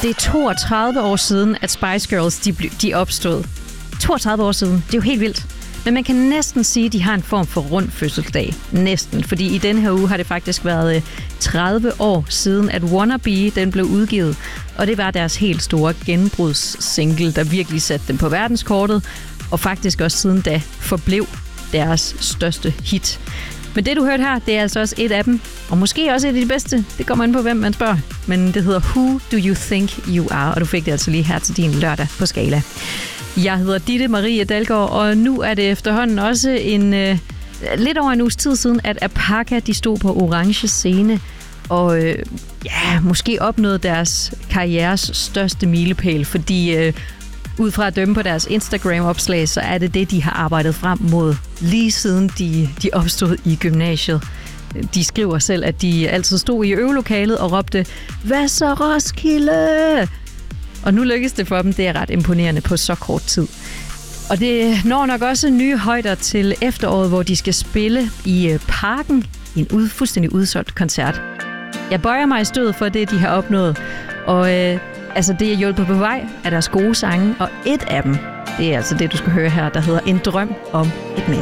Det er 32 år siden, at Spice Girls de opstod. 32 år siden. Det er jo helt vildt. Men man kan næsten sige, at de har en form for rund fødselsdag. Næsten. Fordi i denne her uge har det faktisk været 30 år siden, at Wannabe den blev udgivet. Og det var deres helt store genbrudssingle, der virkelig satte dem på verdenskortet. Og faktisk også siden da forblev deres største hit. Men det, du hørte her, det er altså også et af dem. Og måske også et af de bedste. Det kommer an på, hvem man spørger. Men det hedder Who Do You Think You Are? Og du fik det altså lige her til din lørdag på Skala. Jeg hedder Ditte Marie Dalgaard, og nu er det efterhånden også lidt over en uges tid siden, at Apaka de stod på Orange Scene og måske opnåede deres karrieres største milepæl, fordi ud fra at dømme på deres Instagram-opslag, så er det, de har arbejdet frem mod lige siden de opstod i gymnasiet. De skriver selv, at de altid stod i øvelokalet og råbte, "Hvad så Roskilde?" Og nu lykkes det for dem. Det er ret imponerende på så kort tid. Og det når nok også nye højder til efteråret, hvor de skal spille i Parken i en fuldstændig udsolgt koncert. Jeg bøjer mig i stødet for det, de har opnået. Og det er hjulpet på vej af deres gode sange. Og et af dem, det er altså det, du skal høre her, der hedder En drøm om et menneske.